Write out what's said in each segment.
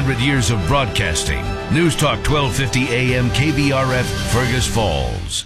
100 years of broadcasting. News Talk 1250 AM KBRF, Fergus Falls.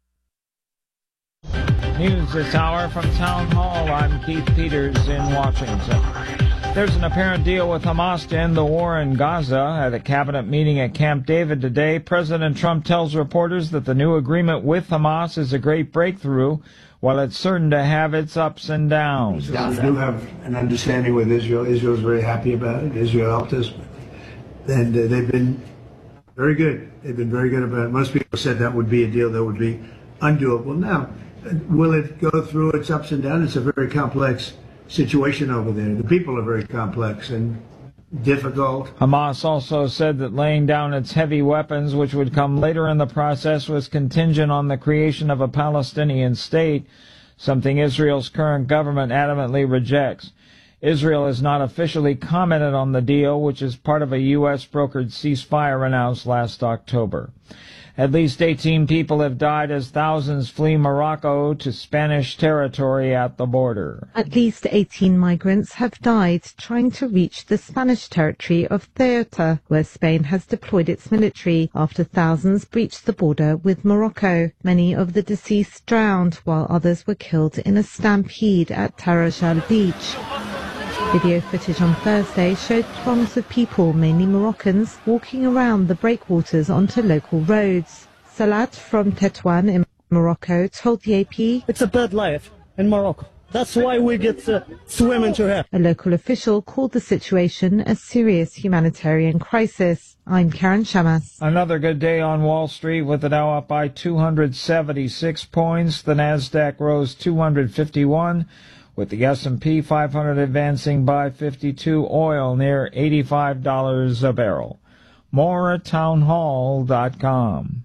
News this hour from Town Hall. I'm Keith Peters in Washington. There's an apparent deal with Hamas to end the war in Gaza. At a cabinet meeting at Camp David today, President Trump tells reporters that the new agreement with Hamas is a great breakthrough, while it's certain to have its ups and downs. We do have an understanding with Israel. Israel's very happy about it. Israel helped us. And they've been very good. They've been very good about it. Most people said that would be a deal that would be undoable. Now, will it go through its ups and downs? It's a very complex situation over there. The people are very complex and difficult. Hamas also said that laying down its heavy weapons, which would come later in the process, was contingent on the creation of a Palestinian state, something Israel's current government adamantly rejects. Israel has not officially commented on the deal, which is part of a U.S.-brokered ceasefire announced last October. At least 18 people have died as thousands flee Morocco to Spanish territory at the border. At least 18 migrants have died trying to reach the Spanish territory of Ceuta, where Spain has deployed its military after thousands breached the border with Morocco. Many of the deceased drowned, while others were killed in a stampede at Tarajal Beach. Video footage on Thursday showed throngs of people, mainly Moroccans, walking around the breakwaters onto local roads. Salat from Tetuan in Morocco told the AP, "It's a bad life in Morocco. That's why we get swim into here." A local official called the situation a serious humanitarian crisis. I'm Karen Shamas. Another good day on Wall Street, with the Dow up by 276 points. The Nasdaq rose 251. With the S&P 500 advancing by 52, oil near $85 a barrel. More at townhall.com.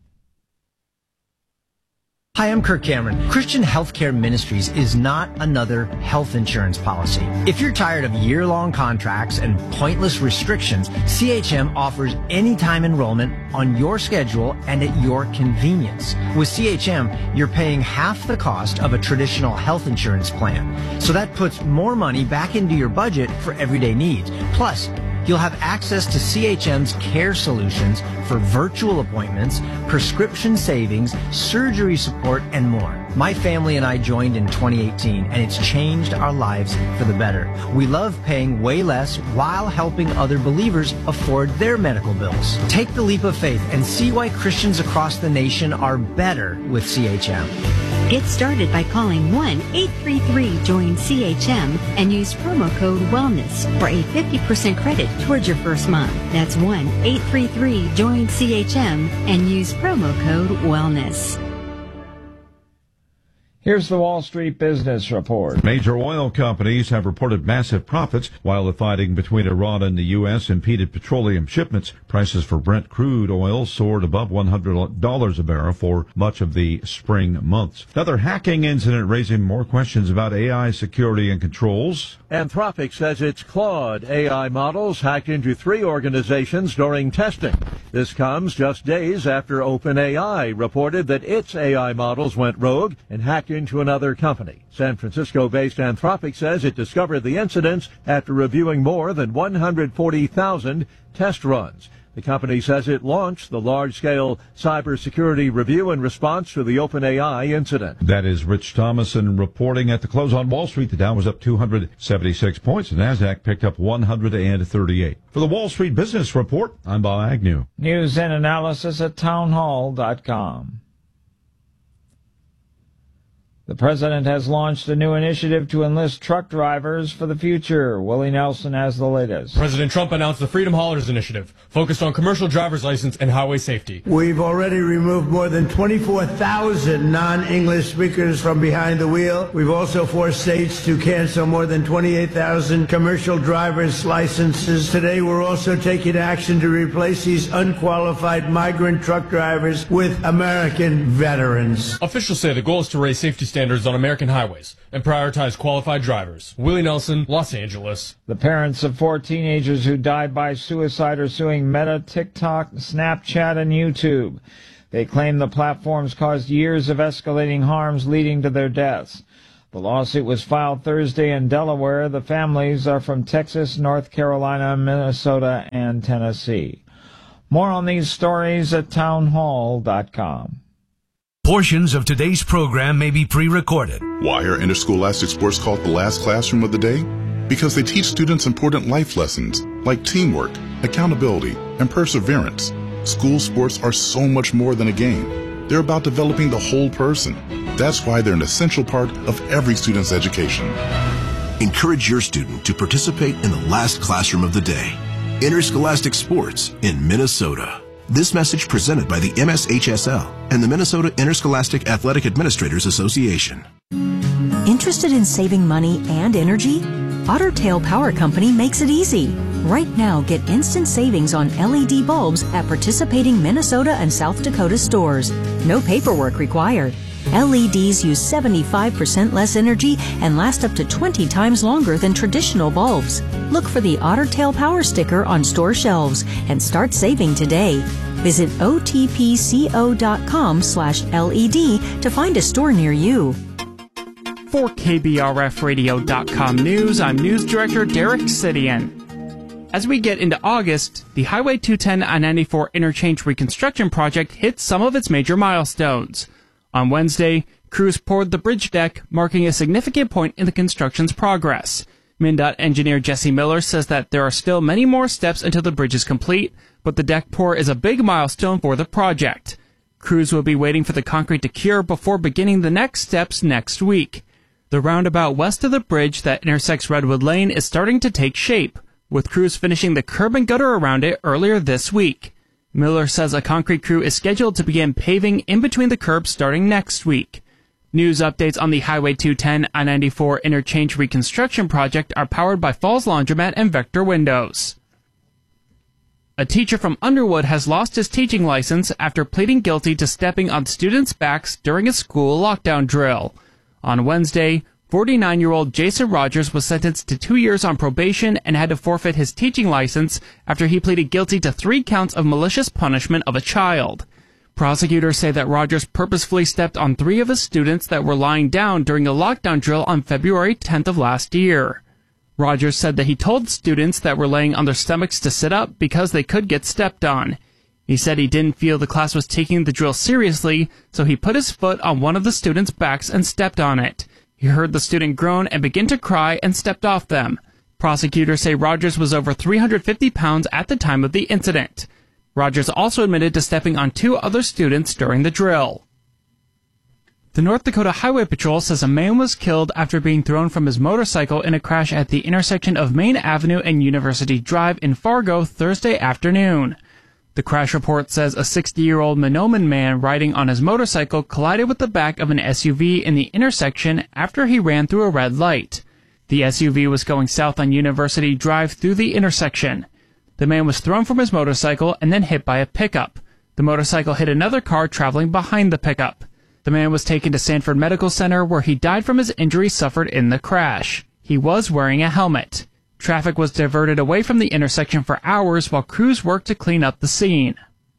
Hi, I'm Kirk Cameron. Christian Healthcare Ministries is not another health insurance policy. If you're tired of year-long contracts and pointless restrictions, CHM offers anytime enrollment on your schedule and at your convenience. With CHM, you're paying half the cost of a traditional health insurance plan. So that puts more money back into your budget for everyday needs. Plus, you'll have access to CHM's care solutions for virtual appointments, prescription savings, surgery support, and more. My family and I joined in 2018, and it's changed our lives for the better. We love paying way less while helping other believers afford their medical bills. Take the leap of faith and see why Christians across the nation are better with CHM. Get started by calling 1-833-JOIN-CHM and use promo code WELLNESS for a 50% credit towards your first month. That's 1-833-JOIN-CHM and use promo code WELLNESS. Here's the Wall Street Business Report. Major oil companies have reported massive profits while the fighting between Iran and the U.S. impeded petroleum shipments. Prices for Brent crude oil soared above $100 a barrel for much of the spring months. Another hacking incident raising more questions about AI security and controls. Anthropic says its Claude AI models hacked into 3 organizations during testing. This comes just days after OpenAI reported that its AI models went rogue and hacked into another company. San Francisco-based Anthropic says it discovered the incidents after reviewing more than 140,000 test runs. The company says it launched the large-scale cybersecurity review in response to the OpenAI incident. That is Rich Thomason reporting. At the close on Wall Street, the Dow was up 276 points. The Nasdaq picked up 138. For the Wall Street Business Report, I'm Bob Agnew. News and analysis at townhall.com. The president has launched a new initiative to enlist truck drivers for the future. Willie Nelson has the latest. President Trump announced the Freedom Haulers Initiative, focused on commercial driver's license and highway safety. We've already removed more than 24,000 non-English speakers from behind the wheel. We've also forced states to cancel more than 28,000 commercial driver's licenses. Today, we're also taking action to replace these unqualified migrant truck drivers with American veterans. Officials say the goal is to raise safety standards on American highways and prioritize qualified drivers. Willie Nelson, Los Angeles. The parents of 4 teenagers who died by suicide are suing Meta, TikTok, Snapchat, and YouTube. They claim the platforms caused years of escalating harms leading to their deaths. The lawsuit was filed Thursday in Delaware. The families are from Texas, North Carolina, Minnesota, and Tennessee. More on these stories at townhall.com. Portions of today's program may be pre-recorded. Why are interscholastic sports called the last classroom of the day? Because they teach students important life lessons like teamwork, accountability, and perseverance. School sports are so much more than a game. They're about developing the whole person. That's why they're an essential part of every student's education. Encourage your student to participate in the last classroom of the day. Interscholastic sports in Minnesota. This message presented by the MSHSL and the Minnesota Interscholastic Athletic Administrators Association. Interested in saving money and energy? Otter Tail Power Company makes it easy. Right now, get instant savings on LED bulbs at participating Minnesota and South Dakota stores. No paperwork required. LEDs use 75% less energy and last up to 20 times longer than traditional bulbs. Look for the Otter Tail Power sticker on store shelves and start saving today. Visit otpco.com/LED to find a store near you. For KBRFradio.com News, I'm News Director Derek Sidian. As we get into August, the Highway 210 I-94 interchange reconstruction project hits some of its major milestones. On Wednesday, crews poured the bridge deck, marking a significant point in the construction's progress. MnDOT engineer Jesse Miller says that there are still many more steps until the bridge is complete, but the deck pour is a big milestone for the project. Crews will be waiting for the concrete to cure before beginning the next steps next week. The roundabout west of the bridge that intersects Redwood Lane is starting to take shape, with crews finishing the curb and gutter around it earlier this week. Miller says a concrete crew is scheduled to begin paving in between the curbs starting next week. News updates on the Highway 210 I-94 interchange reconstruction project are powered by Falls Laundromat and Vector Windows. A teacher from Underwood has lost his teaching license after pleading guilty to stepping on students' backs during a school lockdown drill. On Wednesday, 49-year-old Jason Rogers was sentenced to 2 years on probation and had to forfeit his teaching license after he pleaded guilty to 3 counts of malicious punishment of a child. Prosecutors say that Rogers purposefully stepped on 3 of his students that were lying down during a lockdown drill on February 10th of last year. Rogers said that he told students that were laying on their stomachs to sit up because they could get stepped on. He said he didn't feel the class was taking the drill seriously, so he put his foot on one of the students' backs and stepped on it. He heard the student groan and begin to cry and stepped off them. Prosecutors say Rogers was over 350 pounds at the time of the incident. Rogers also admitted to stepping on 2 other students during the drill. The North Dakota Highway Patrol says a man was killed after being thrown from his motorcycle in a crash at the intersection of Main Avenue and University Drive in Fargo Thursday afternoon. The crash report says a 60-year-old Mahnomen man riding on his motorcycle collided with the back of an SUV in the intersection after he ran through a red light. The SUV was going south on University Drive through the intersection. The man was thrown from his motorcycle and then hit by a pickup. The motorcycle hit another car traveling behind the pickup. The man was taken to Sanford Medical Center where he died from his injuries suffered in the crash. He was wearing a helmet. Traffic was diverted away from the intersection for hours while crews worked to clean up the scene.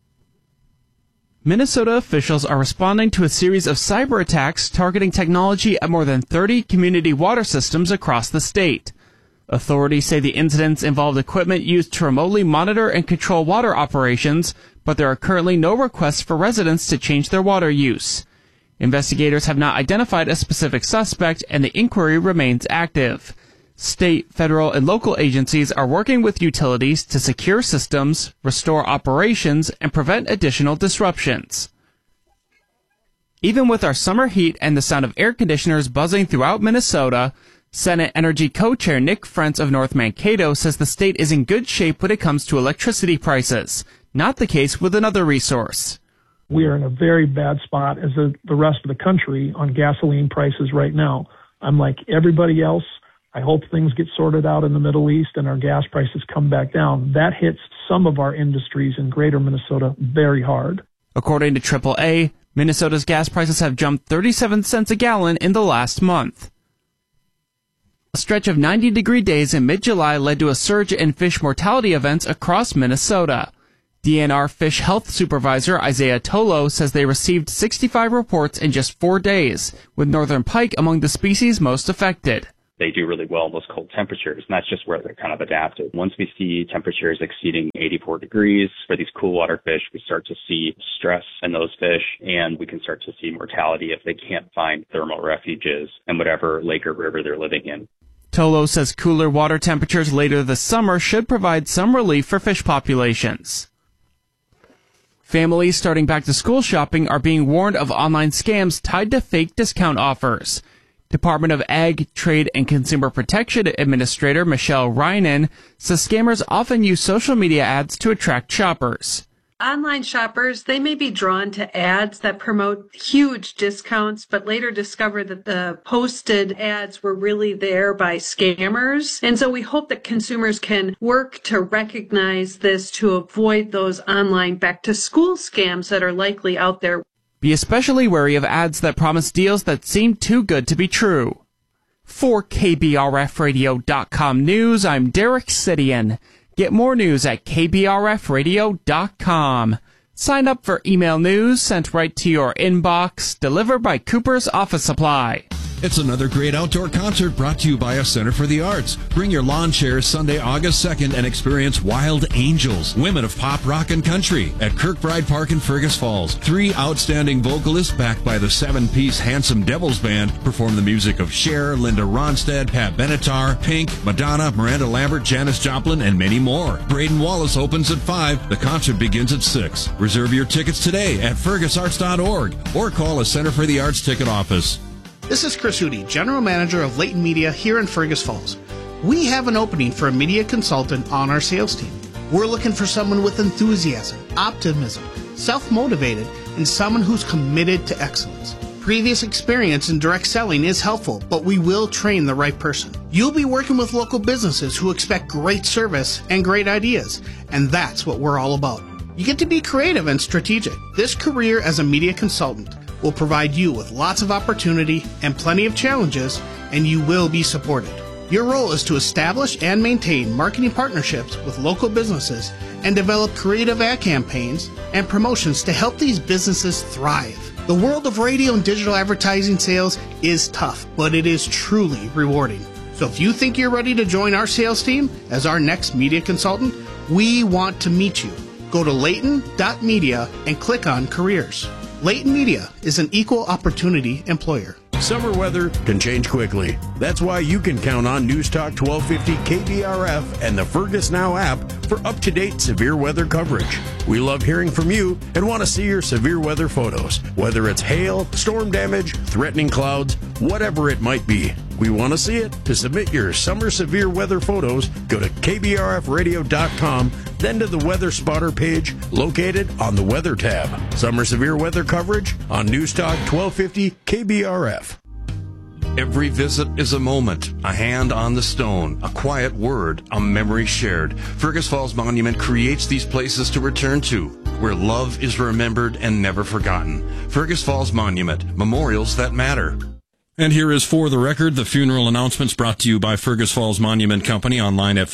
Minnesota officials are responding to a series of cyber attacks targeting technology at more than 30 community water systems across the state. Authorities say the incidents involved equipment used to remotely monitor and control water operations, but there are currently no requests for residents to change their water use. Investigators have not identified a specific suspect, and the inquiry remains active. State, federal, and local agencies are working with utilities to secure systems, restore operations, and prevent additional disruptions. Even with our summer heat and the sound of air conditioners buzzing throughout Minnesota, Senate Energy Co-Chair Nick Frentz of North Mankato says the state is in good shape when it comes to electricity prices. Not the case with another resource. We are in a very bad spot as the rest of the country on gasoline prices right now. I'm like everybody else. I hope things get sorted out in the Middle East and our gas prices come back down. That hits some of our industries in greater Minnesota very hard. According to AAA, Minnesota's gas prices have jumped 37 cents a gallon in the last month. A stretch of 90-degree days in mid-July led to a surge in fish mortality events across Minnesota. DNR Fish Health Supervisor Isaiah Tolo says they received 65 reports in just 4 days, with northern pike among the species most affected. They do really well in those cold temperatures, and that's just where they're kind of adapted. Once we see temperatures exceeding 84 degrees for these cool water fish, we start to see stress in those fish, and we can start to see mortality if they can't find thermal refuges in whatever lake or river they're living in. Tolo says cooler water temperatures later this summer should provide some relief for fish populations. Families starting back-to-school shopping are being warned of online scams tied to fake discount offers. Department of Ag, Trade, and Consumer Protection Administrator Michelle Reinen says scammers often use social media ads to attract shoppers. Online shoppers, they may be drawn to ads that promote huge discounts, but later discover that the posted ads were really there by scammers. And so we hope that consumers can work to recognize this to avoid those online back-to-school scams that are likely out there. Be especially wary of ads that promise deals that seem too good to be true. For KBRFradio.com News, I'm Derek Sidian. Get more news at KBRFradio.com. Sign up for email news sent right to your inbox, delivered by Cooper's Office Supply. It's another great outdoor concert brought to you by a Center for the Arts. Bring your lawn chairs Sunday, August 2nd and experience Wild Angels, women of pop, rock, and country at Kirkbride Park in Fergus Falls. 3 outstanding vocalists backed by the 7-piece Handsome Devils Band perform the music of Cher, Linda Ronstadt, Pat Benatar, Pink, Madonna, Miranda Lambert, Janis Joplin, and many more. Braden Wallace opens at 5. The concert begins at 6. Reserve your tickets today at fergusarts.org or call a Center for the Arts ticket office. This is Chris Hootie, General Manager of Leighton Media here in Fergus Falls. We have an opening for a media consultant on our sales team. We're looking for someone with enthusiasm, optimism, self-motivated, and someone who's committed to excellence. Previous experience in direct selling is helpful, but we will train the right person. You'll be working with local businesses who expect great service and great ideas, and that's what we're all about. You get to be creative and strategic. This career as a media consultant will provide you with lots of opportunity and plenty of challenges, and you will be supported. Your role is to establish and maintain marketing partnerships with local businesses and develop creative ad campaigns and promotions to help these businesses thrive. The world of radio and digital advertising sales is tough, but it is truly rewarding. So if you think you're ready to join our sales team as our next media consultant, we want to meet you. Go to Leighton.media and click on Careers. Leighton Media is an equal opportunity employer. Summer weather can change quickly. That's why you can count on News Talk 1250 KBRF and the Fergus Now app for up-to-date severe weather coverage. We love hearing from you and want to see your severe weather photos, whether it's hail, storm damage, threatening clouds, whatever it might be. We want to see it. To submit your summer severe weather photos, go to kbrfradio.com, then to the Weather Spotter page located on the Weather tab. Summer severe weather coverage on News Talk 1250 KBRF. Every visit is a moment, a hand on the stone, a quiet word, a memory shared. Fergus Falls Monument creates these places to return to, where love is remembered and never forgotten. Fergus Falls Monument, memorials that matter. And here is For the Record, the funeral announcements brought to you by Fergus Falls Monument Company, online at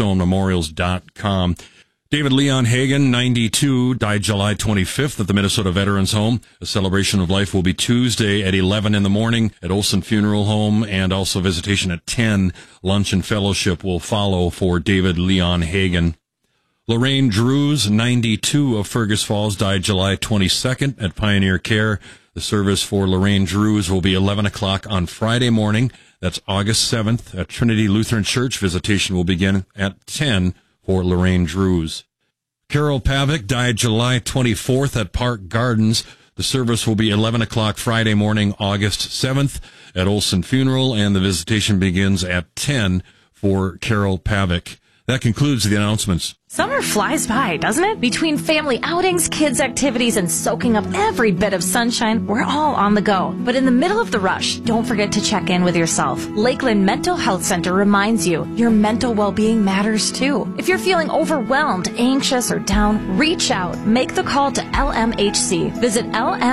foreverstonememorials.com. David Leon Hagen, 92, died July 25th at the Minnesota Veterans Home. A celebration of life will be Tuesday at 11 in the morning at Olson Funeral Home, and also visitation at 10. Lunch and fellowship will follow for David Leon Hagen. Lorraine Drews, 92, of Fergus Falls, died July 22nd at Pioneer Care. The service for Lorraine Drews will be 11 o'clock on Friday morning. That's August 7th at Trinity Lutheran Church. Visitation will begin at 10 for Lorraine Drews. Carol Pavick died July 24th at Park Gardens. The service will be 11 o'clock Friday morning, August 7th at Olson Funeral, and the visitation begins at 10 for Carol Pavick. That concludes the announcements. Summer flies by, doesn't it? Between family outings, kids' activities, and soaking up every bit of sunshine, we're all on the go. But in the middle of the rush, don't forget to check in with yourself. Lakeland Mental Health Center reminds you your mental well-being matters too. If you're feeling overwhelmed, anxious, or down, reach out. Make the call to LMHC. Visit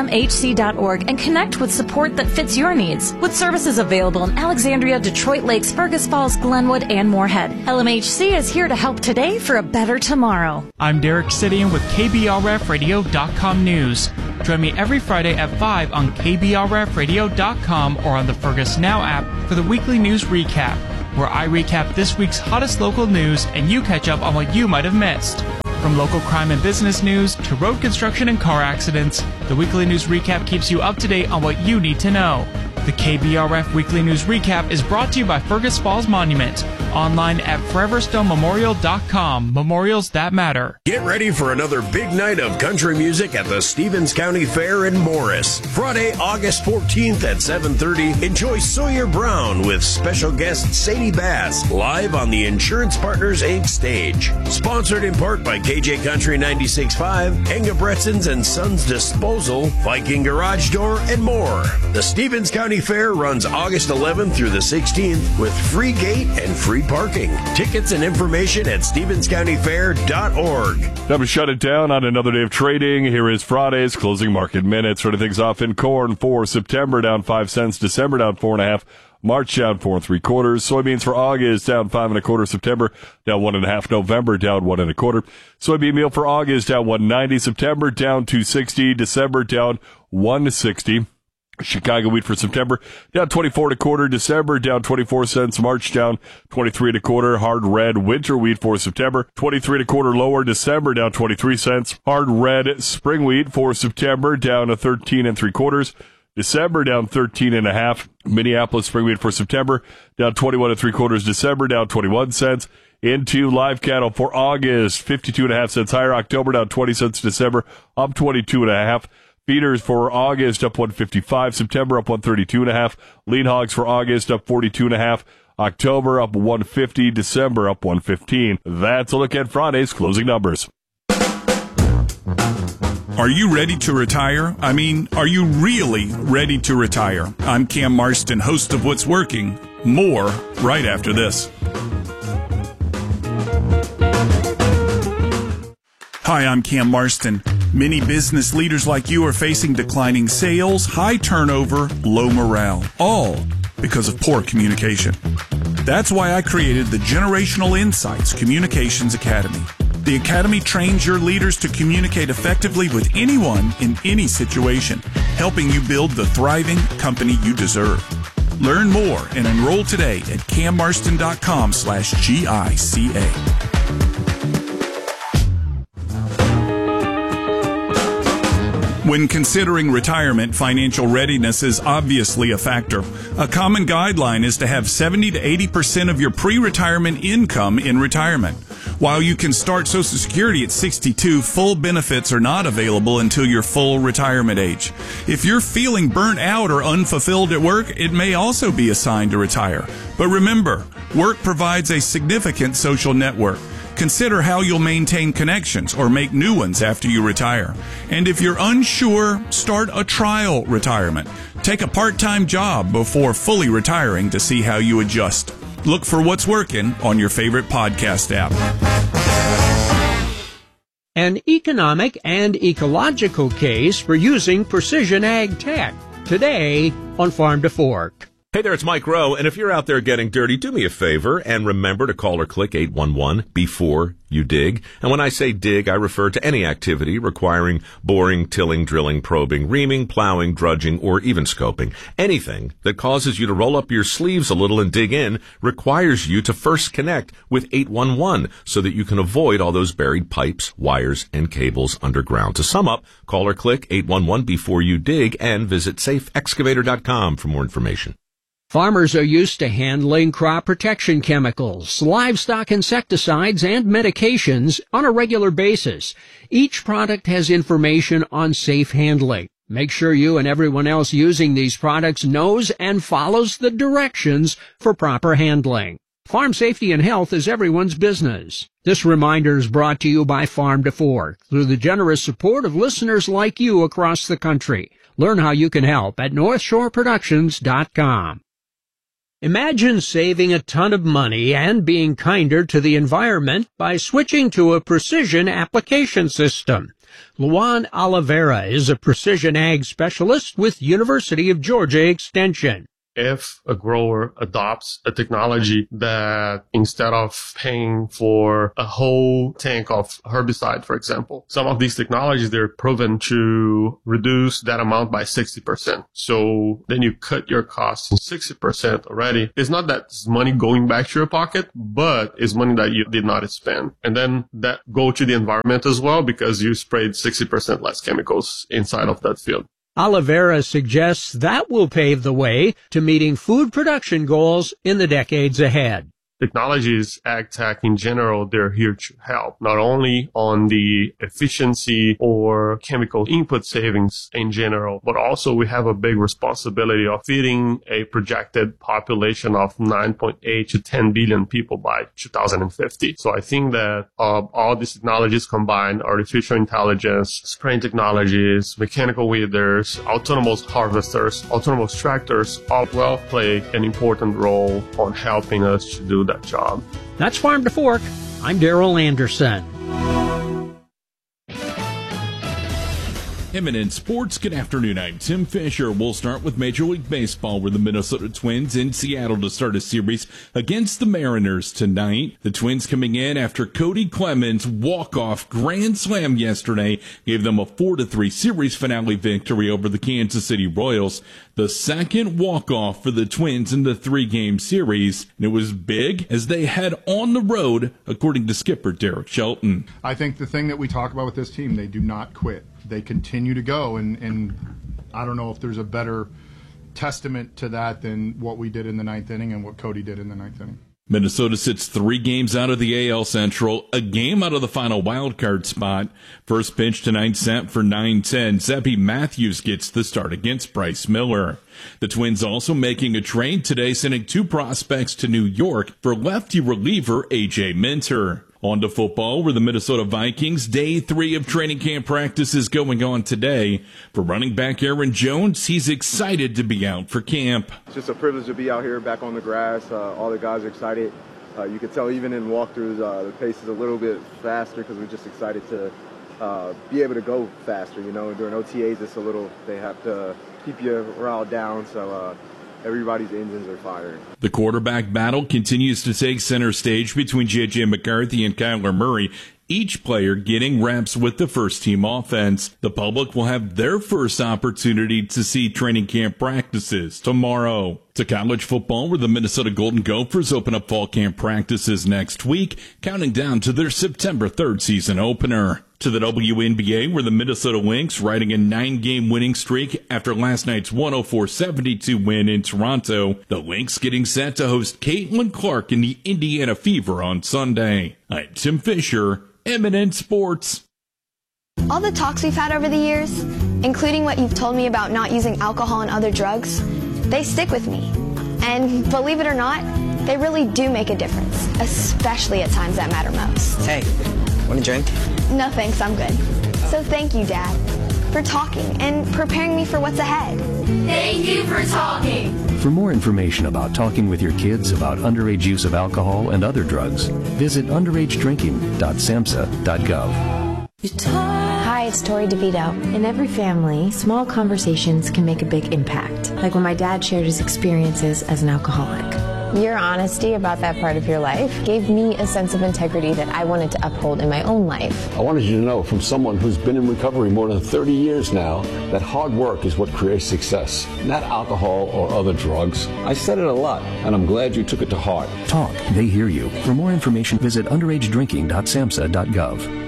lmhc.org and connect with support that fits your needs. With services available in Alexandria, Detroit Lakes, Fergus Falls, Glenwood, and Moorhead, LMHC is here to help today for a better better tomorrow. I'm Derek Sidian with KBRFradio.com News. Join me every Friday at 5 on KBRFradio.com or on the Fergus Now app for the weekly news recap, where I recap this week's hottest local news and you catch up on what you might have missed. From local crime and business news to road construction and car accidents, the weekly news recap keeps you up to date on what you need to know. The KBRF Weekly News Recap is brought to you by Fergus Falls Monument. Online at foreverstonmemorial.com. Memorials that matter. Get ready for another big night of country music at the Stevens County Fair in Morris. Friday, August 14th at 7:30. Enjoy Sawyer Brown with special guest Sadie Bass live on the Insurance Partners Inc. stage. Sponsored in part by KJ Country 96.5, Engebrettsons and Sons Disposal, Viking Garage Door, and more. The Stevens County Fair runs August 11th through the 16th with free gate and free parking. Tickets and information at StevensCountyFair.org. Time to shut it down on another day of trading. Here is Friday's closing market minutes. Starting things off in corn for September down 5 cents, December down 4.5, March down 4 3/4, soybeans for August down 5 1/4, September down 1.5, November down 1 1/4, soybean meal for August down 1.90, September down 2.60, December down 1.60. Chicago wheat for September down 24 1/4, December down 24 cents, March down 23 1/4. Hard red winter wheat for September 23 1/4 lower, December down 23 cents. Hard red spring wheat for September down 13 3/4, December down 13 1/2. Minneapolis spring wheat for September down 21 3/4, December down 21 cents. Into live cattle for August 52 1/2 cents higher, October down 20 cents, December up 22 1/2. Feeders for August up 155, September up 132 1/2. Lean hogs for August up 42 1/2. October up 150, December up 115. That's a look at Friday's closing numbers. Are you ready to retire? I mean, are you really ready to retire? I'm Cam Marston, host of What's Working. More right after this. Hi, I'm Cam Marston. Many business leaders like you are facing declining sales, high turnover, low morale, all because of poor communication. That's why I created the Generational Insights Communications Academy. The Academy trains your leaders to communicate effectively with anyone in any situation, helping you build the thriving company you deserve. Learn more and enroll today at cammarston.com/GICA. When considering retirement, financial readiness is obviously a factor. A common guideline is to have 70 to 80% of your pre-retirement income in retirement. While you can start Social Security at 62, full benefits are not available until your full retirement age. If you're feeling burnt out or unfulfilled at work, it may also be a sign to retire. But remember, work provides a significant social network. Consider how you'll maintain connections or make new ones after you retire. And if you're unsure, start a trial retirement. Take a part-time job before fully retiring to see how you adjust. Look for What's Working on your favorite podcast app. An economic and ecological case for using precision ag tech. Today on Farm to Fork. Hey there, it's Mike Rowe, and if you're out there getting dirty, do me a favor and remember to call or click 811 before you dig. And when I say dig, I refer to any activity requiring boring, tilling, drilling, probing, reaming, plowing, drudging, or even scoping. Anything that causes you to roll up your sleeves a little and dig in requires you to first connect with 811 so that you can avoid all those buried pipes, wires, and cables underground. To sum up, call or click 811 before you dig and visit safeexcavator.com for more information. Farmers are used to handling crop protection chemicals, livestock insecticides, and medications on a regular basis. Each product has information on safe handling. Make sure you and everyone else using these products knows and follows the directions for proper handling. Farm safety and health is everyone's business. This reminder is brought to you by Farm to Fork through the generous support of listeners like you across the country. Learn how you can help at NorthshoreProductions.com. Imagine saving a ton of money and being kinder to the environment by switching to a precision application system. Luan Oliveira is a precision ag specialist with University of Georgia Extension. if a grower adopts a technology that instead of paying for a whole tank of herbicide, for example, some of these technologies, they're proven to reduce that amount by 60%. So then you cut your costs 60% already. It's not that it's money going back to your pocket, but it's money that you did not spend. And then that go to the environment as well because you sprayed 60% less chemicals inside of that field. Oliveira suggests that will pave the way to meeting food production goals in the decades ahead. Technologies, ag tech in general, they're here to help, not only on the efficiency or chemical input savings in general, but also we have a big responsibility of feeding a projected population of 9.8 to 10 billion people by 2050. So I think that all these technologies combined, artificial intelligence, spraying technologies, mechanical weeders, autonomous harvesters, autonomous tractors, all will play an important role on helping us to do that job. That's Farm to Fork. I'm Darrell Anderson. Eminent Sports, good afternoon. I'm Tim Fisher. We'll start with Major League Baseball, where the Minnesota Twins in Seattle to start a series against the Mariners tonight. The Twins coming in after Cody Clemens' walk-off grand slam yesterday gave them a 4-3 series finale victory over the Kansas City Royals. The second walk-off for the Twins in the 3-game series. And it was big as they head on the road, according to skipper Derek Shelton. I think the thing that we talk about with this team, they do not quit. They continue to go, and I don't know if there's a better testament to that than what we did in the 9th inning and what Cody did in the 9th inning. Minnesota sits 3 games out of the AL Central, a game out of the final wild card spot. First pitch tonight set for 9:10. Zepi Matthews gets the start against Bryce Miller. The Twins also making a trade today, sending 2 prospects to New York for lefty reliever A.J. Minter. On to football, where the Minnesota Vikings, day 3 of training camp practice is going on today. For running back Aaron Jones, he's excited to be out for camp. It's just a privilege to be out here back on the grass. All the guys are excited. You can tell even in walkthroughs, the pace is a little bit faster because we're just excited to be able to go faster. You know, during OTAs, it's a little, they have to keep you riled down. So, everybody's engines are firing. The quarterback battle continues to take center stage between J.J. McCarthy and Kyler Murray, each player getting reps with the first-team offense. The public will have their first opportunity to see training camp practices tomorrow. To college football, where the Minnesota Golden Gophers open up fall camp practices next week, counting down to their September 3rd season opener. To the WNBA, where the Minnesota Lynx riding a 9-game winning streak after last night's 104-72 win in Toronto. The Lynx getting set to host Caitlin Clark in the Indiana Fever on Sunday. I'm Tim Fisher, Eminent Sports. All the talks we've had over the years, including what you've told me about not using alcohol and other drugs, they stick with me. And believe it or not, they really do make a difference, especially at times that matter most. Hey, want a drink? No thanks, I'm good. So thank you, Dad, for talking and preparing me for what's ahead. Thank you for talking. For more information about talking with your kids about underage use of alcohol and other drugs, visit underagedrinking.samhsa.gov. Hi, it's Tori DeVito. In every family, small conversations can make a big impact, like when my dad shared his experiences as an alcoholic. Your honesty about that part of your life gave me a sense of integrity that I wanted to uphold in my own life. I wanted you to know from someone who's been in recovery more than 30 years now that hard work is what creates success, not alcohol or other drugs. I said it a lot, and I'm glad you took it to heart. Talk, they hear you. For more information, visit underagedrinking.samhsa.gov.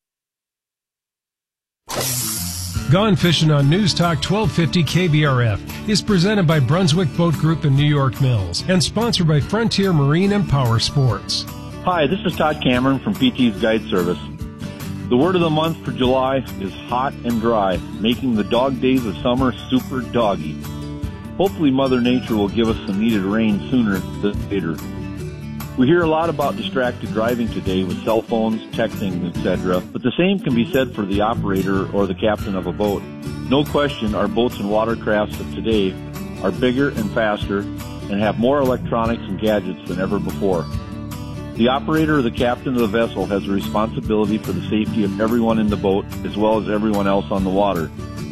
Gone Fishing on News Talk 1250 KBRF is presented by Brunswick Boat Group and New York Mills and sponsored by Frontier Marine and Power Sports. Hi, this is Todd Cameron from PT's Guide Service. The word of the month for July is hot and dry, making the dog days of summer super doggy. Hopefully Mother Nature will give us some needed rain sooner than later. We hear a lot about distracted driving today with cell phones, texting, etc., but the same can be said for the operator or the captain of a boat. No question, our boats and watercrafts of today are bigger and faster and have more electronics and gadgets than ever before. The operator or the captain of the vessel has a responsibility for the safety of everyone in the boat as well as everyone else on the water.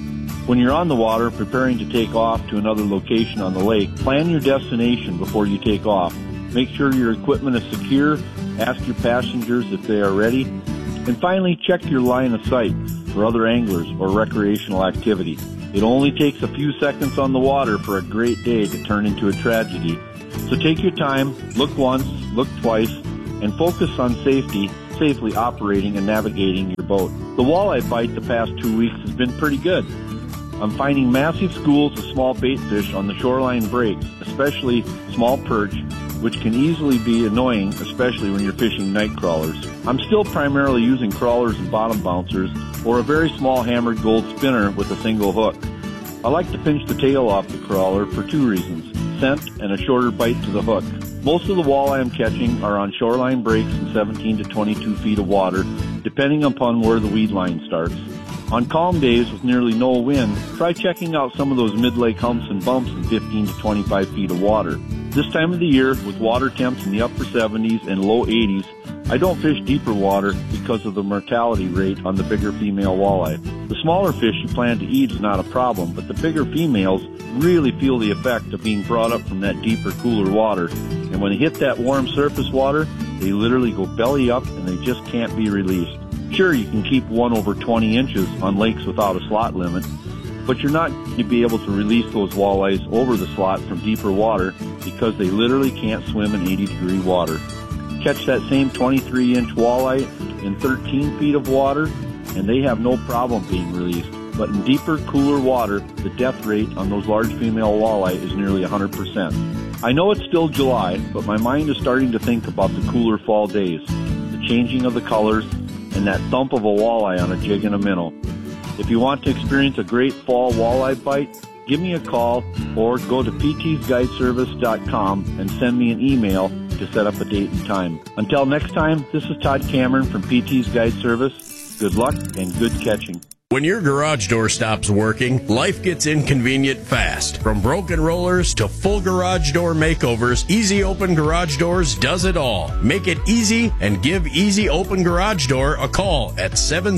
When you're on the water preparing to take off to another location on the lake, plan your destination before you take off. Make sure your equipment is secure, ask your passengers if they are ready, and finally check your line of sight for other anglers or recreational activity. It only takes a few seconds on the water for a great day to turn into a tragedy. So take your time, look once, look twice, and focus on safely operating and navigating your boat. The walleye bite the past 2 weeks has been pretty good. I'm finding massive schools of small bait fish on the shoreline breaks, especially small perch, which can easily be annoying, especially when you're fishing night crawlers. I'm still primarily using crawlers and bottom bouncers or a very small hammered gold spinner with a single hook. I like to pinch the tail off the crawler for 2 reasons, scent and a shorter bite to the hook. Most of the walleye I'm catching are on shoreline breaks in 17 to 22 feet of water, depending upon where the weed line starts. On calm days with nearly no wind, try checking out some of those mid-lake humps and bumps in 15 to 25 feet of water. This time of the year, with water temps in the upper 70s and low 80s, I don't fish deeper water because of the mortality rate on the bigger female walleye. The smaller fish you plan to eat is not a problem, but the bigger females really feel the effect of being brought up from that deeper, cooler water. And when they hit that warm surface water, they literally go belly up and they just can't be released. Sure, you can keep one over 20 inches on lakes without a slot limit, but you're not going to be able to release those walleyes over the slot from deeper water because they literally can't swim in 80-degree water. Catch that same 23-inch walleye in 13 feet of water, and they have no problem being released. But in deeper, cooler water, the death rate on those large female walleye is nearly 100%. I know it's still July, but my mind is starting to think about the cooler fall days, the changing of the colors, and that thump of a walleye on a jig and a minnow. If you want to experience a great fall walleye bite, give me a call or go to ptsguideservice.com and send me an email to set up a date and time. Until next time, this is Todd Cameron from PT's Guide Service. Good luck and good catching. When your garage door stops working, life gets inconvenient fast. From broken rollers to full garage door makeovers, Easy Open Garage Doors does it all. Make it easy and give Easy Open Garage Door a call at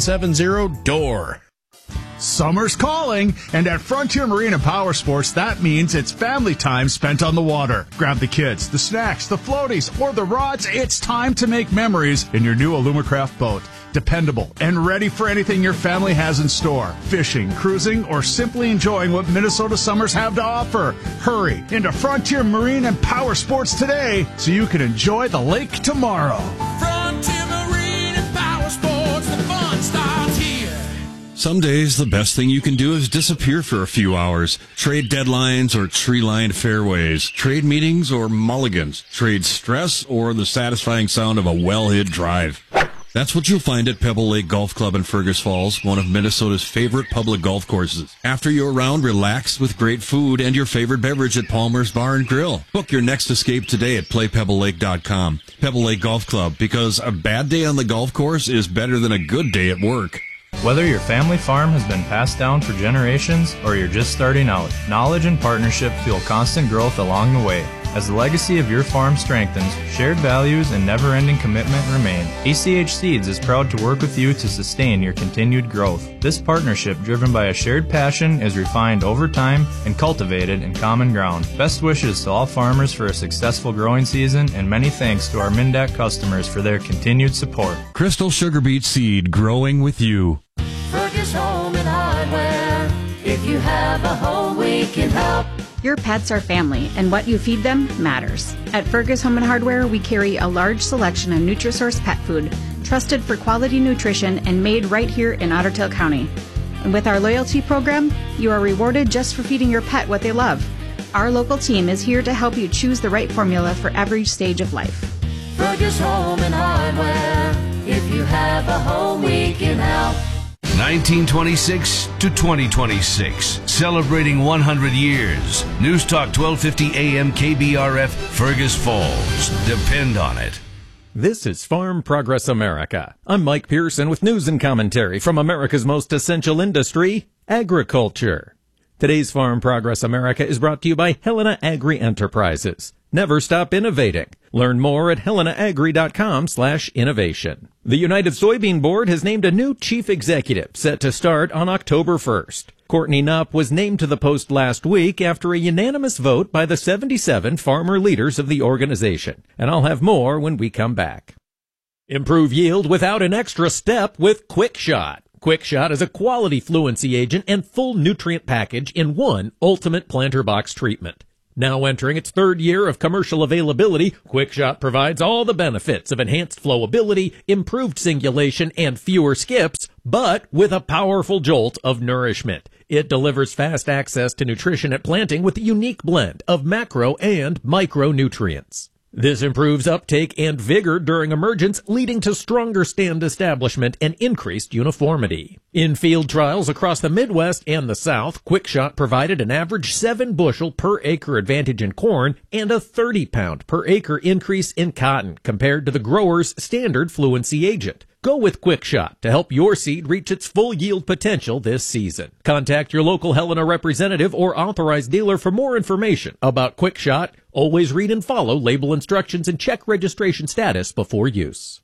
770-DOOR. Summer's calling, and at Frontier Marine and Power Sports, that means it's family time spent on the water. Grab the kids, the snacks, the floaties, or the rods. It's time to make memories in your new Alumacraft boat. Dependable and ready for anything your family has in store. Fishing, cruising, or simply enjoying what Minnesota summers have to offer. Hurry into Frontier Marine and Power Sports today so you can enjoy the lake tomorrow. Frontier Marine and Power Sports, the fun starts here. Some days, the best thing you can do is disappear for a few hours. Trade deadlines or tree-lined fairways. Trade meetings or mulligans. Trade stress or the satisfying sound of a well-hit drive. That's what you'll find at Pebble Lake Golf Club in Fergus Falls, one of Minnesota's favorite public golf courses. After your round, relax with great food and your favorite beverage at Palmer's Bar and Grill. Book your next escape today at playpebblelake.com. Pebble Lake Golf Club, because a bad day on the golf course is better than a good day at work. Whether your family farm has been passed down for generations or you're just starting out, knowledge and partnership fuel constant growth along the way. As the legacy of your farm strengthens, shared values and never-ending commitment remain. ACH Seeds is proud to work with you to sustain your continued growth. This partnership, driven by a shared passion, is refined over time and cultivated in common ground. Best wishes to all farmers for a successful growing season, and many thanks to our Mindac customers for their continued support. Crystal Sugar Beet Seed, growing with you. Fergus Home and Hardware. If you have a home, we can help. Your pets are family, and what you feed them matters. At Fergus Home and Hardware, we carry a large selection of Nutrisource pet food, trusted for quality nutrition and made right here in Otter Tail County. And with our loyalty program, you are rewarded just for feeding your pet what they love. Our local team is here to help you choose the right formula for every stage of life. Fergus Home and Hardware. If you have a home, we can help. 1926 to 2026, celebrating 100 years. News Talk 1250 AM KBRF, Fergus Falls. Depend on it. This is Farm Progress America. I'm Mike Pearson with news and commentary from America's most essential industry, agriculture. Today's Farm Progress America is brought to you by Helena Agri Enterprises. Never stop innovating. Learn more at helenaagri.com/innovation. The United Soybean Board has named a new chief executive set to start on October 1st. Courtney Knupp was named to the post last week after a unanimous vote by the 77 farmer leaders of the organization. And I'll have more when we come back. Improve yield without an extra step with QuickShot. QuickShot is a quality fluency agent and full nutrient package in one ultimate planter box treatment. Now entering its third year of commercial availability, QuickShot provides all the benefits of enhanced flowability, improved singulation, and fewer skips, but with a powerful jolt of nourishment. It delivers fast access to nutrition at planting with a unique blend of macro and micronutrients. This improves uptake and vigor during emergence, leading to stronger stand establishment and increased uniformity. In field trials across the Midwest and the South, QuickShot provided an average 7 bushel per acre advantage in corn and a 30-pound per acre increase in cotton compared to the grower's standard fluency agent. Go with QuickShot to help your seed reach its full yield potential this season. Contact your local Helena representative or authorized dealer for more information about QuickShot. Always read and follow label instructions and check registration status before use.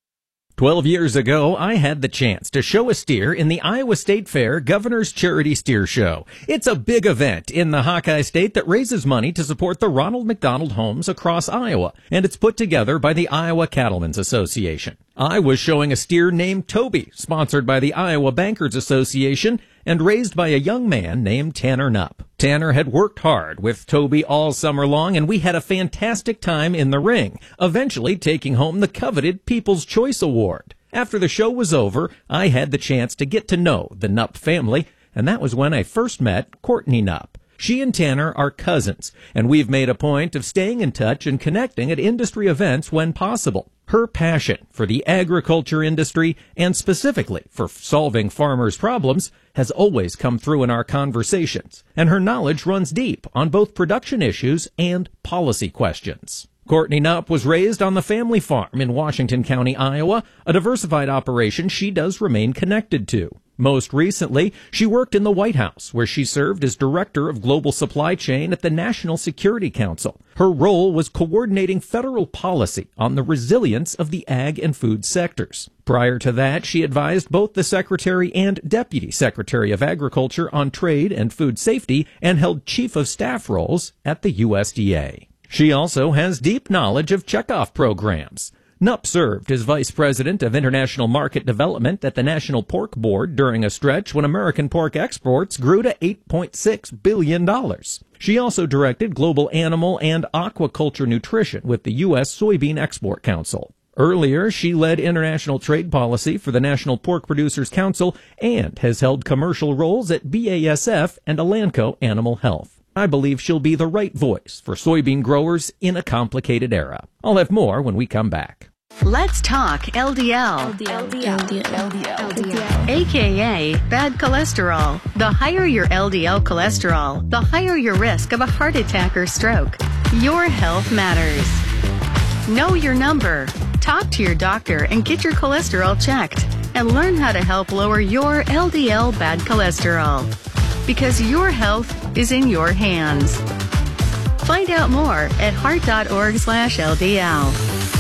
12 years ago, I had the chance to show a steer in the Iowa State Fair Governor's Charity Steer Show. It's a big event in the Hawkeye State that raises money to support the Ronald McDonald Homes across Iowa, and it's put together by the Iowa Cattlemen's Association. I was showing a steer named Toby, sponsored by the Iowa Bankers Association, and raised by a young man named Tanner Knupp. Tanner had worked hard with Toby all summer long, and we had a fantastic time in the ring, eventually taking home the coveted People's Choice Award. After the show was over, I had the chance to get to know the Knupp family, and that was when I first met Courtney Knupp. She and Tanner are cousins, and we've made a point of staying in touch and connecting at industry events when possible. Her passion for the agriculture industry, and specifically for solving farmers' problems, has always come through in our conversations, and her knowledge runs deep on both production issues and policy questions. Courtney Knupp was raised on the family farm in Washington County, Iowa, a diversified operation she does remain connected to. Most recently, she worked in the White House, where she served as Director of Global Supply Chain at the National Security Council. Her role was coordinating federal policy on the resilience of the ag and food sectors. Prior to that, she advised both the Secretary and Deputy Secretary of Agriculture on trade and food safety and held Chief of Staff roles at the USDA. She also has deep knowledge of checkoff programs. Knupp served as Vice President of International Market Development at the National Pork Board during a stretch when American pork exports grew to $8.6 billion. She also directed global animal and aquaculture nutrition with the U.S. Soybean Export Council. Earlier, she led international trade policy for the National Pork Producers Council and has held commercial roles at BASF and Elanco Animal Health. I believe she'll be the right voice for soybean growers in a complicated era. I'll have more when we come back. Let's talk LDL. AKA bad cholesterol. The higher your LDL cholesterol, the higher your risk of a heart attack or stroke. Your health matters. Know your number. Talk to your doctor and get your cholesterol checked. And learn how to help lower your LDL bad cholesterol. Because your health is in your hands. Find out more at heart.org/LDL.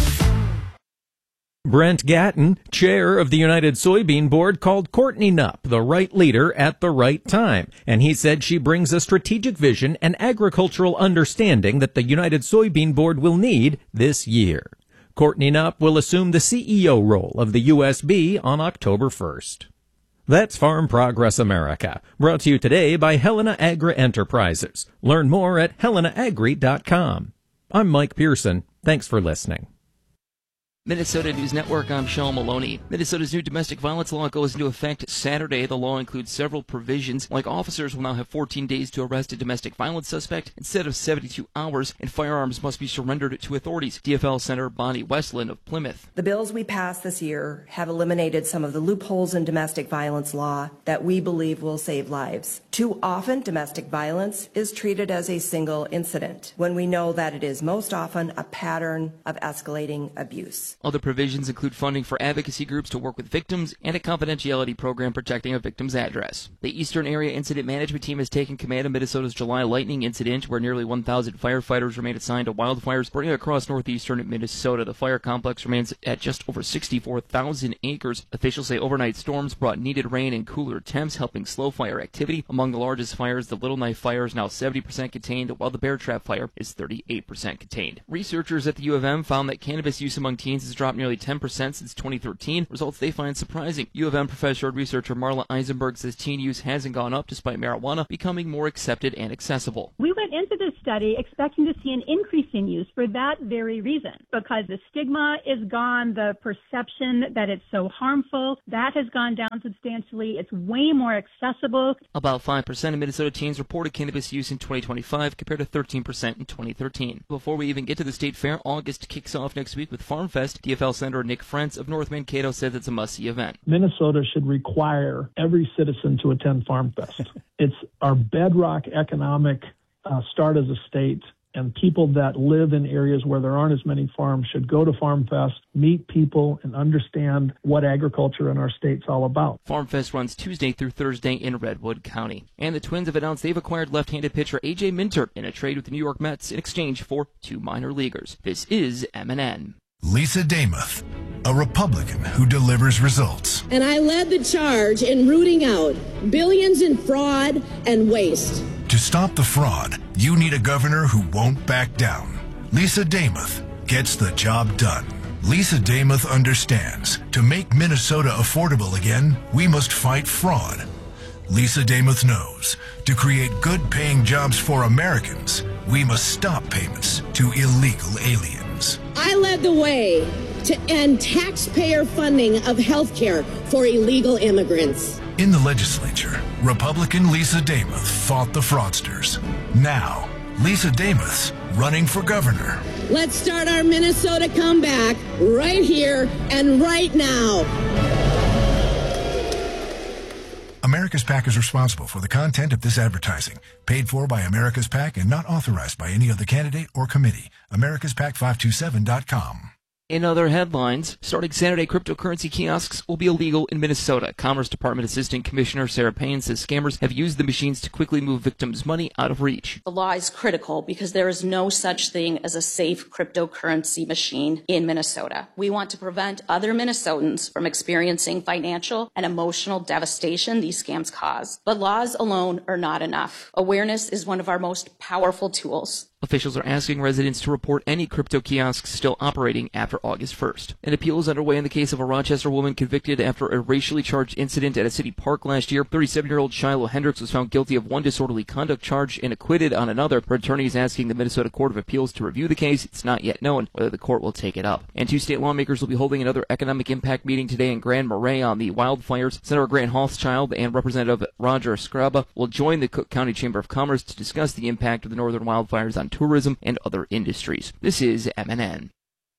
Brent Gatton, chair of the United Soybean Board, called Courtney Knupp the right leader at the right time, and he said she brings a strategic vision and agricultural understanding that the United Soybean Board will need this year. Courtney Knupp will assume the CEO role of the USB on October 1st. That's Farm Progress America, brought to you today by Helena Agri Enterprises. Learn more at helenaagri.com. I'm Mike Pearson. Thanks for listening. Minnesota News Network, I'm Sean Maloney. Minnesota's new domestic violence law goes into effect Saturday. The law includes several provisions, like officers will now have 14 days to arrest a domestic violence suspect instead of 72 hours, and firearms must be surrendered to authorities. DFL Senator Bonnie Westland of Plymouth. The bills we passed this year have eliminated some of the loopholes in domestic violence law that we believe will save lives. Too often, domestic violence is treated as a single incident, when we know that it is most often a pattern of escalating abuse. Other provisions include funding for advocacy groups to work with victims and a confidentiality program protecting a victim's address. The Eastern Area Incident Management Team has taken command of Minnesota's July lightning incident, where nearly 1,000 firefighters remain assigned to wildfires burning across northeastern Minnesota. The fire complex remains at just over 64,000 acres. Officials say overnight storms brought needed rain and cooler temps, helping slow fire activity. Among the largest fires, the Little Knife Fire is now 70% contained, while the Bear Trap Fire is 38% contained. Researchers at the U of M found that cannabis use among teens has dropped nearly 10% since 2013, results they find surprising. U of M professor and researcher Marla Eisenberg says teen use hasn't gone up despite marijuana becoming more accepted and accessible. We went into this study expecting to see an increase in use for that very reason, because the stigma is gone, the perception that it's so harmful, that has gone down substantially. It's way more accessible. About 5% of Minnesota teens reported cannabis use in 2025 compared to 13% in 2013. Before we even get to the state fair, August kicks off next week with Farm Fest. DFL Senator Nick Frentz of North Mankato says it's a must-see event. Minnesota should require every citizen to attend Farm Fest. It's our bedrock economic start as a state, and people that live in areas where there aren't as many farms should go to Farm Fest, meet people, and understand what agriculture in our state's all about. Farm Fest runs Tuesday through Thursday in Redwood County. And the Twins have announced they've acquired left-handed pitcher A.J. Minter in a trade with the New York Mets in exchange for 2 minor leaguers. This is MNN. Lisa Damuth, a Republican who delivers results. And I led the charge in rooting out billions in fraud and waste. To stop the fraud, you need a governor who won't back down. Lisa Damuth gets the job done. Lisa Damuth understands to make Minnesota affordable again, we must fight fraud. Lisa Damuth knows to create good-paying jobs for Americans, we must stop payments to illegal aliens. I led the way to end taxpayer funding of health care for illegal immigrants. In the legislature, Republican Lisa Damuth fought the fraudsters. Now, Lisa Damuth's running for governor. Let's start our Minnesota comeback right here and right now. America's PAC is responsible for the content of this advertising. Paid for by America's PAC and not authorized by any other candidate or committee. AmericasPAC527.com. In other headlines, starting Saturday, cryptocurrency kiosks will be illegal in Minnesota. Commerce Department Assistant Commissioner Sarah Payne says scammers have used the machines to quickly move victims' money out of reach. The law is critical because there is no such thing as a safe cryptocurrency machine in Minnesota. We want to prevent other Minnesotans from experiencing financial and emotional devastation these scams cause. But laws alone are not enough. Awareness is one of our most powerful tools. Officials are asking residents to report any crypto kiosks still operating after August 1st. An appeal is underway in the case of a Rochester woman convicted after a racially charged incident at a city park last year. 37-year-old Shiloh Hendricks was found guilty of one disorderly conduct charge and acquitted on another. Her attorney is asking the Minnesota Court of Appeals to review the case. It's not yet known whether the court will take it up. And 2 state lawmakers will be holding another economic impact meeting today in Grand Marais on the wildfires. Senator Grant Hochschild and Representative Roger Skraba will join the Cook County Chamber of Commerce to discuss the impact of the northern wildfires on tourism and other industries. This is MNN.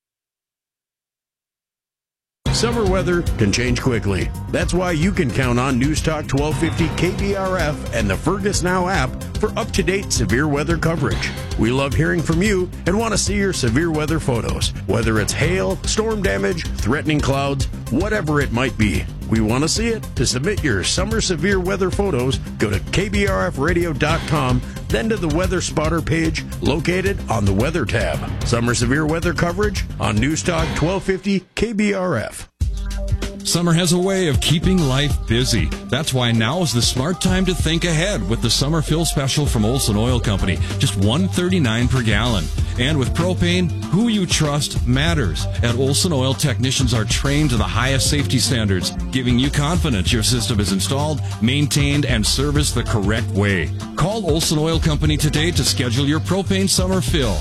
Summer weather can change quickly. That's why you can count on News Talk 1250 KBRF and the Fergus Now app for up-to-date severe weather coverage. We love hearing from you and want to see your severe weather photos, whether it's hail, storm damage, threatening clouds, whatever it might be. We want to see it. To submit your summer severe weather photos, go to kbrfradio.com, then to the Weather Spotter page located on the Weather tab. Summer severe weather coverage on News Talk 1250 KBRF. Summer has a way of keeping life busy. That's why now is the smart time to think ahead with the summer fill special from Olson Oil Company. Just $1.39 per gallon. And with propane, who you trust matters. At Olson Oil, technicians are trained to the highest safety standards, giving you confidence your system is installed, maintained, and serviced the correct way. Call Olson Oil Company today to schedule your propane summer fill.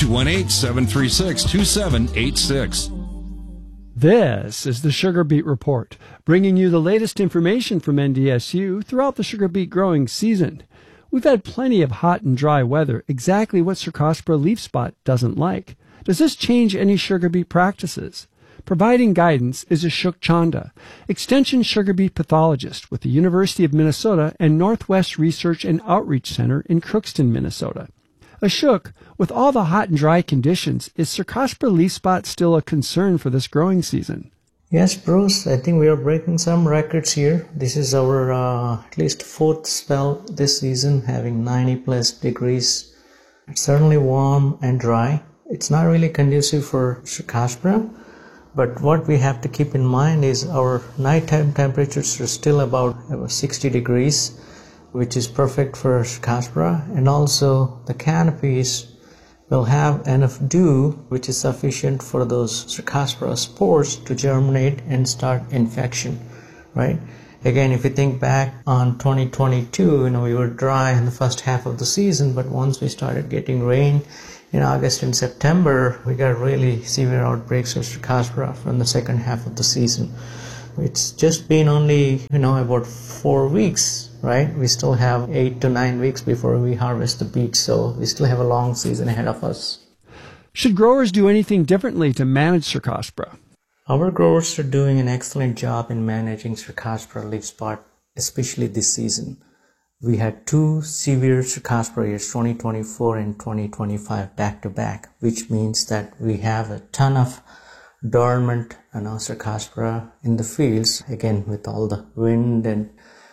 218-736-2786. This is the Sugar Beet Report, bringing you the latest information from NDSU throughout the sugar beet growing season. We've had plenty of hot and dry weather, exactly what Cercospora leaf spot doesn't like. Does this change any sugar beet practices? Providing guidance is Ashok Chanda, Extension sugar beet pathologist with the University of Minnesota and Northwest Research and Outreach Center in Crookston, Minnesota. Ashok, with all the hot and dry conditions, is Cercospora leaf spot still a concern for this growing season? Yes, Bruce, I think we are breaking some records here. This is our at least fourth spell this season, having 90 plus degrees. It's certainly warm and dry. It's not really conducive for Cercospora, but what we have to keep in mind is our nighttime temperatures are still about 60 degrees, which is perfect for Cercospora, and also the canopies will have enough dew, which is sufficient for those Cercospora spores to germinate and start infection, right? Again, if you think back on 2022, we were dry in the first half of the season, but once we started getting rain in August and September, we got really severe outbreaks of Cercospora from the second half of the season. It's just been only, about 4 weeks, right? We still have 8 to 9 weeks before we harvest the beets, so we still have a long season ahead of us. Should growers do anything differently to manage Cercospora? Our growers are doing an excellent job in managing Cercospora leaf spot, especially this season. We had 2 severe Cercospora years, 2024 and 2025, back to back, which means that we have a ton of dormant Cercospora in the fields, again with all the wind and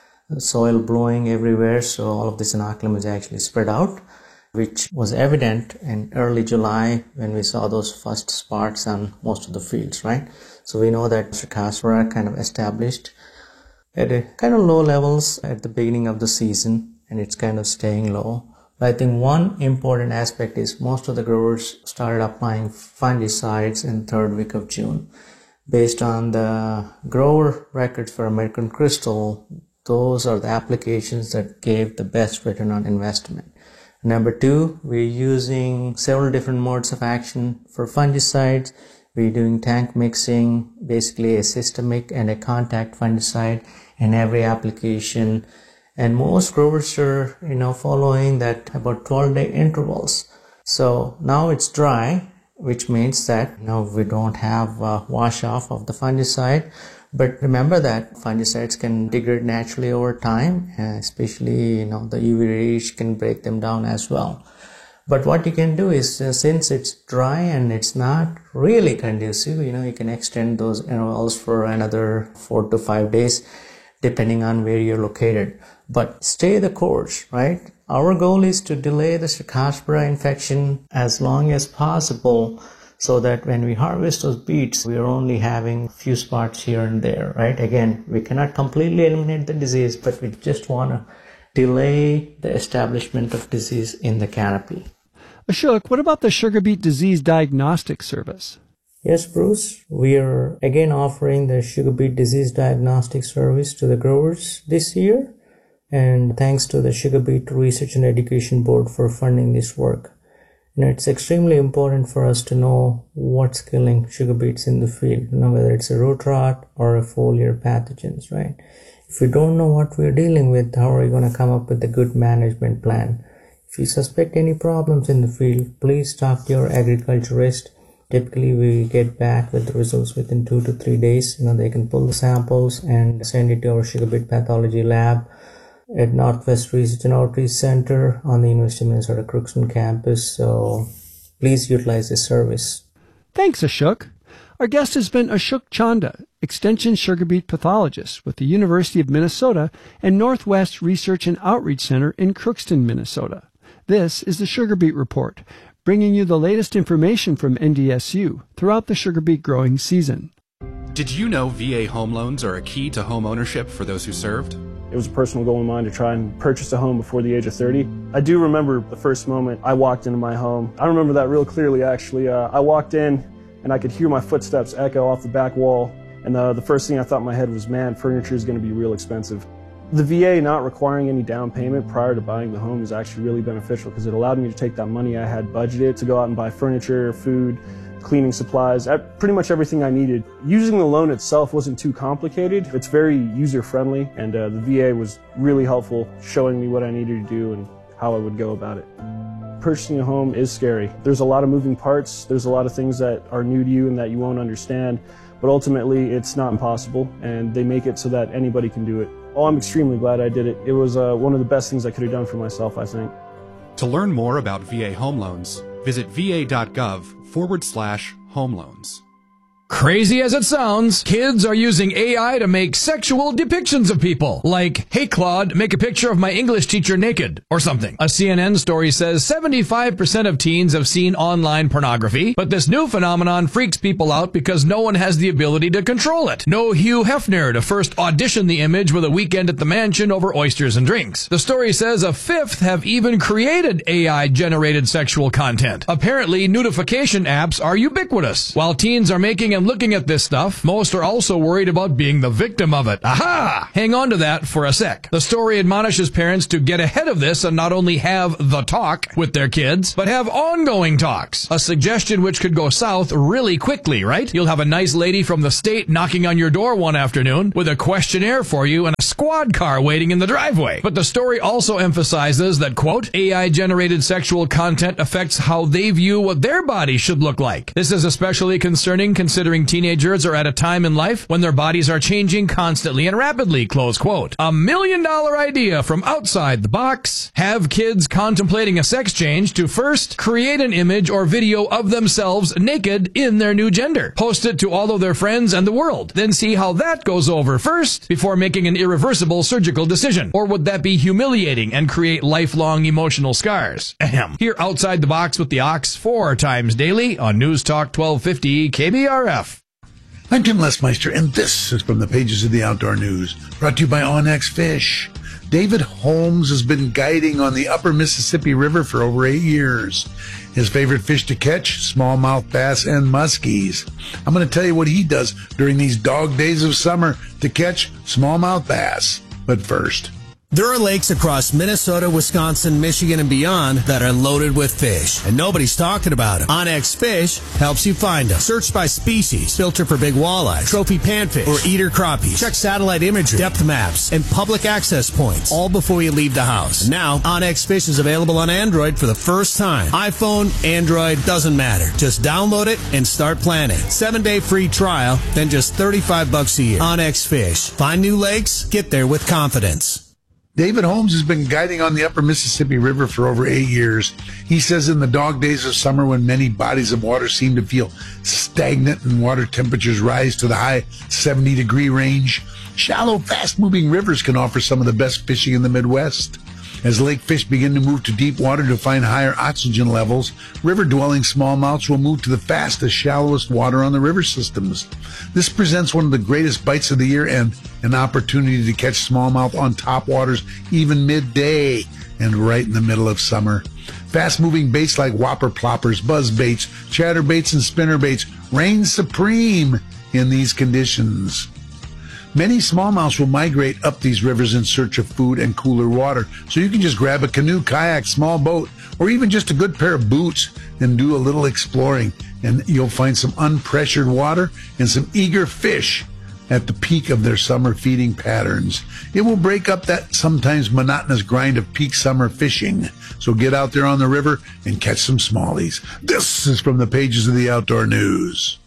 soil blowing everywhere, so all of this inoculum is actually spread out, which was evident in early July when we saw those first spots on most of the fields, right? So we know that Cercospora kind of established at a kind of low levels at the beginning of the season, and it's kind of staying low. But I think one important aspect is most of the growers started applying fungicides in the third week of June. Based on the grower records for American Crystal, those are the applications that gave the best return on investment. Number 2, we're using several different modes of action for fungicides. We're doing tank mixing, basically a systemic and a contact fungicide in every application. And most growers are, following that about 12-day intervals. So now it's dry, which means that we don't have wash off of the fungicide. But remember that fungicides can degrade naturally over time, especially, the UV radiation can break them down as well. But what you can do is, since it's dry and it's not really conducive, you can extend those intervals for another 4 to 5 days, depending on where you're located. But stay the course, right? Our goal is to delay the Cercospora infection as long as possible, so that when we harvest those beets, we are only having a few spots here and there, right? Again, we cannot completely eliminate the disease, but we just want to delay the establishment of disease in the canopy. Ashok, what about the sugar beet disease diagnostic service? Yes, Bruce, we are again offering the sugar beet disease diagnostic service to the growers this year, and thanks to the Sugar Beet Research and Education Board for funding this work. It's extremely important for us to know what's killing sugar beets in the field, whether it's a root rot or a foliar pathogens, right? If we don't know what we're dealing with, how are we going to come up with a good management plan? If you suspect any problems in the field, please talk to your agriculturist. Typically, we get back with the results within 2 to 3 days. They can pull the samples and send it to our sugar beet pathology lab at Northwest Research and Outreach Center on the University of Minnesota Crookston campus. So please utilize this service. Thanks, Ashok. Our guest has been Ashok Chanda, Extension sugar beet pathologist with the University of Minnesota and Northwest Research and Outreach Center in Crookston, Minnesota. This is the Sugar Beet Report, bringing you the latest information from NDSU throughout the sugar beet growing season. Did you know VA home loans are a key to home ownership for those who served? It was a personal goal of mine to try and purchase a home before the age of 30. I do remember the first moment I walked into my home. I remember that real clearly, actually. I walked in and I could hear my footsteps echo off the back wall. And the first thing I thought in my head was, man, furniture is going to be real expensive. The VA not requiring any down payment prior to buying the home is actually really beneficial because it allowed me to take that money I had budgeted to go out and buy furniture, food, cleaning supplies, pretty much everything I needed. Using the loan itself wasn't too complicated. It's very user-friendly, and the VA was really helpful, showing me what I needed to do and how I would go about it. Purchasing a home is scary. There's a lot of moving parts. There's a lot of things that are new to you and that you won't understand, but ultimately it's not impossible, and they make it so that anybody can do it. Oh, I'm extremely glad I did it. It was one of the best things I could have done for myself, I think. To learn more about VA home loans, visit va.gov/home loans. Crazy as it sounds, kids are using AI to make sexual depictions of people. Like, hey Claude, make a picture of my English teacher naked, or something. A CNN story says 75% of teens have seen online pornography, but this new phenomenon freaks people out because no one has the ability to control it. No Hugh Hefner to first audition the image with a weekend at the mansion over oysters and drinks. The story says a fifth have even created AI-generated sexual content. Apparently, nudification apps are ubiquitous. While teens are making and looking at this stuff, most are also worried about being the victim of it. Aha! Hang on to that for a sec. The story admonishes parents to get ahead of this and not only have the talk with their kids, but have ongoing talks. A suggestion which could go south really quickly, right? You'll have a nice lady from the state knocking on your door one afternoon with a questionnaire for you and a squad car waiting in the driveway. But the story also emphasizes that, quote, AI-generated sexual content affects how they view what their body should look like. This is especially concerning considering teenagers are at a time in life when their bodies are changing constantly and rapidly, close quote. $1 million idea from outside the box. Have kids contemplating a sex change to first create an image or video of themselves naked in their new gender. Post it to all of their friends and the world. Then see how that goes over first before making an irreversible surgical decision. Or would that be humiliating and create lifelong emotional scars? Ahem. Here outside the box with the Ox 4 times daily on News Talk 1250 KBRF. I'm Tim Lesmeister, and this is from the pages of the Outdoor News, brought to you by Onyx Fish. David Holmes has been guiding on the upper Mississippi River for over 8 years. His favorite fish to catch, smallmouth bass and muskies. I'm going to tell you what he does during these dog days of summer to catch smallmouth bass. But first, there are lakes across Minnesota, Wisconsin, Michigan, and beyond that are loaded with fish, and nobody's talking about them. Onyx Fish helps you find them. Search by species, filter for big walleye, trophy panfish, or eater crappies. Check satellite imagery, depth maps, and public access points, all before you leave the house. And now, Onyx Fish is available on Android for the first time. iPhone, Android, doesn't matter. Just download it and start planning. 7-day free trial, then just $35 a year. Onyx Fish. Find new lakes, get there with confidence. David Holmes has been guiding on the upper Mississippi River for over 8 years. He says in the dog days of summer when many bodies of water seem to feel stagnant and water temperatures rise to the high 70-degree range, shallow, fast-moving rivers can offer some of the best fishing in the Midwest. As lake fish begin to move to deep water to find higher oxygen levels, river-dwelling smallmouths will move to the fastest, shallowest water on the river systems. This presents one of the greatest bites of the year and an opportunity to catch smallmouth on top waters even midday and right in the middle of summer. Fast-moving baits like whopper ploppers, buzz baits, chatterbaits, and spinnerbaits reign supreme in these conditions. Many smallmouths will migrate up these rivers in search of food and cooler water, so you can just grab a canoe, kayak, small boat, or even just a good pair of boots and do a little exploring, and you'll find some unpressured water and some eager fish at the peak of their summer feeding patterns. It will break up that sometimes monotonous grind of peak summer fishing, so get out there on the river and catch some smallies. This is from the pages of the Outdoor News.